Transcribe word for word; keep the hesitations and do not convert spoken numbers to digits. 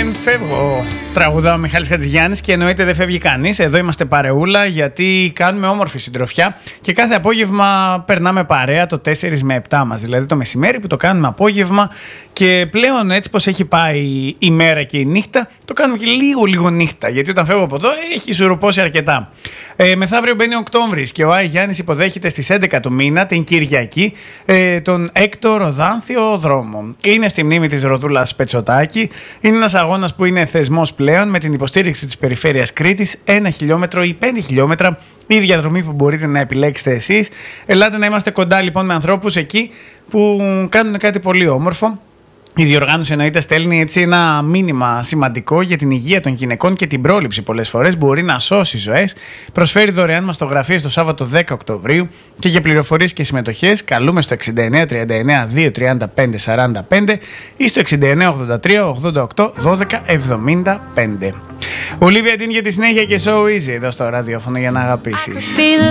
Δεν φεύγω. Τραγουδά ο Μιχάλης Χατζηγιάννης και εννοείται δεν φεύγει κανείς. Εδώ είμαστε παρεούλα γιατί κάνουμε όμορφη συντροφιά και κάθε απόγευμα περνάμε παρέα το τέσσερα με επτά μας. Δηλαδή το μεσημέρι που το κάνουμε απόγευμα και πλέον έτσι πως έχει πάει η μέρα και η νύχτα, το κάνουμε και λίγο λίγο νύχτα. Γιατί όταν φεύγω από εδώ έχει σουρουπώσει αρκετά. Ε, μεθαύριο μπαίνει ο Οκτώβρης και ο Άι Γιάννης υποδέχεται στις έντεκα του μήνα την Κυριακή ε, τον έκτο Ροδάνθιο δρόμο. Είναι στη μνήμη της Ροδούλας Πετσοτάκη. Είναι ένας αγώνας που είναι θεσμός πλέον με την υποστήριξη της περιφέρειας Κρήτης. Ένα χιλιόμετρο ή πέντε χιλιόμετρα η διαδρομή που μπορείτε να επιλέξετε εσείς. Ελάτε να είμαστε κοντά λοιπόν με ανθρώπους εκεί που κάνουν κάτι πολύ όμορφο. Η διοργάνωση εννοείται στέλνει έτσι ένα μήνυμα σημαντικό για την υγεία των γυναικών και την πρόληψη πολλές φορές. Μπορεί να σώσει ζωές. Προσφέρει δωρεάν μαστογραφίες το Σάββατο δέκα Οκτωβρίου και για πληροφορίες και συμμετοχές καλούμε στο εξήντα εννέα τριάντα εννέα δύο τριάντα πέντε σαράντα πέντε ή στο εξήντα εννέα ογδόντα τρία ογδόντα οκτώ δώδεκα εβδομήντα πέντε. Ολίβια Ντίν για τη συνέχεια και So Easy εδώ στο ραδιόφωνο για να αγαπήσεις.